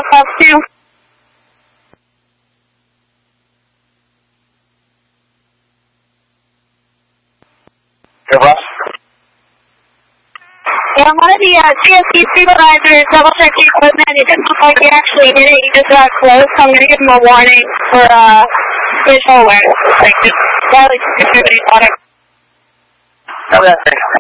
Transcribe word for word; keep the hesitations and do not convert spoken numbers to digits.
F two. Goodbye. Yeah, one of the uh, C S P supervisors double checked the equipment. It doesn't look like he actually hit it. He just got close, so I'm going to give him a warning for uh, visual awareness. Like, just barely distributing product. Okay.